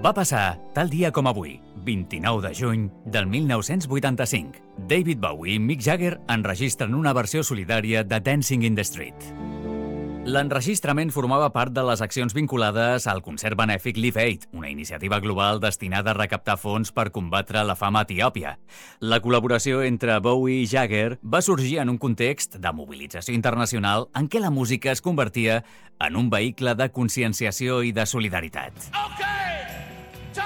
Va passar tal dia com avui, 29 de juny del 1985. David Bowie i Mick Jagger enregistren una versió solidària de Dancing in the Street. L'enregistrament formava part de les accions vinculades al concert benèfic Live Aid, una iniciativa global destinada a recaptar fons per combatre la fam a Etiòpia. La col·laboració entre Bowie i Jagger va sorgir en un context de mobilització internacional en què la música es convertia en un vehicle de conscienciació i de solidaritat. Okay!